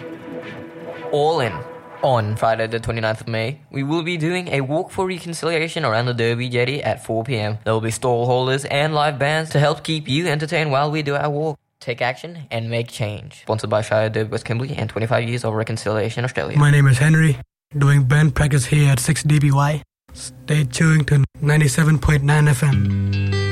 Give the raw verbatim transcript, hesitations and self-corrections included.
All in. On Friday the twenty-ninth of May, we will be doing a walk for reconciliation around the Derby Jetty at four p.m. There will be stall holders and live bands to help keep you entertained while we do our walk. Take action and make change. Sponsored by Shire Derby West Kimberley and twenty-five years of Reconciliation Australia. My name is Henry, doing band practice here at six D B Y. Stay tuned to ninety-seven point nine F M.